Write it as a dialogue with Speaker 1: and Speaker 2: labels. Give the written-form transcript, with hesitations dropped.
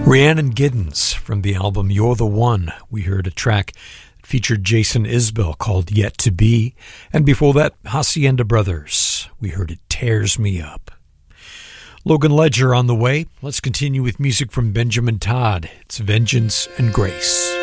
Speaker 1: Rhiannon Giddens from the album You're the One. We heard a track that featured Jason Isbell called Yet to Be, and before that, Hacienda Brothers. We heard It Tears Me Up. Logan Ledger on the way. Let's continue with music from Benjamin Todd. It's Vengeance and Grace.